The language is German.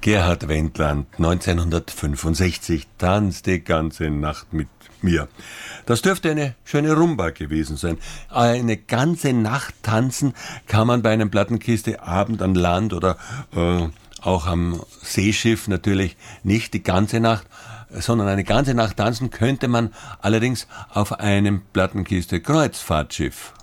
Gerhard Wendland, 1965, tanzt die ganze Nacht mit mir. Das dürfte eine schöne Rumba gewesen sein. Eine ganze Nacht tanzen kann man bei einem Plattenkiste-Abend an Land oder auch am Seeschiff natürlich nicht die ganze Nacht, sondern eine ganze Nacht tanzen könnte man allerdings auf einem Plattenkiste-Kreuzfahrtschiff.